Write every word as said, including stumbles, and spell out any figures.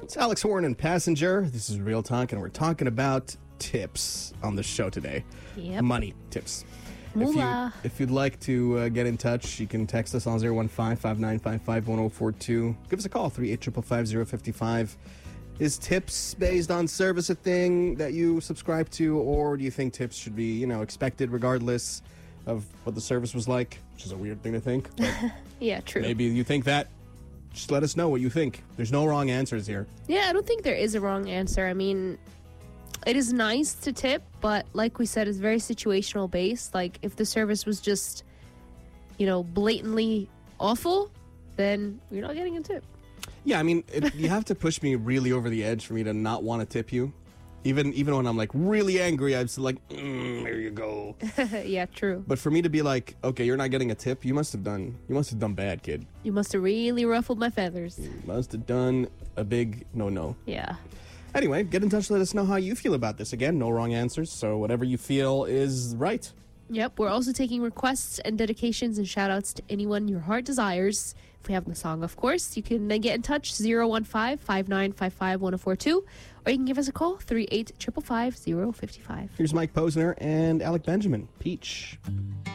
It's Alex Horn and Passenger. This is Real Talk, and we're talking about tips on the show today. Yep. Money tips. If, you, Moolah. if you'd like to uh, get in touch, you can text us on zero one five, five nine five five, one zero four two. Give us a call, three eight five five, zero five five. Is tips based on service a thing that you subscribe to, or do you think tips should be, you know, expected regardless of what the service was like? Which is a weird thing to think. But Yeah, true. maybe you think that. Just let us know what you think. There's no wrong answers here. Yeah, I don't think there is a wrong answer. I mean, it is nice to tip, but like we said, it's very situational based. Like, if the service was just, you know, blatantly awful, then you're not getting a tip. Yeah, I mean, it, you have to push me really over the edge for me to not want to tip you. Even even when I'm like really angry, I'm still like, mm, there you go. Yeah, true. But for me to be like, okay, you're not getting a tip, you must have done, you must have done bad, kid. You must have really ruffled my feathers. You must have done a big no-no. Yeah. Anyway, get in touch. Let us know how you feel about this. Again, no wrong answers, so whatever you feel is right. Yep, we're also taking requests and dedications and shout-outs to anyone your heart desires. If we have the song, of course, you can uh, get in touch, zero one five, five nine five five, one zero four two, or you can give us a call, three eight five five, zero five five. Here's Mike Posner and Alec Benjamin. Peach.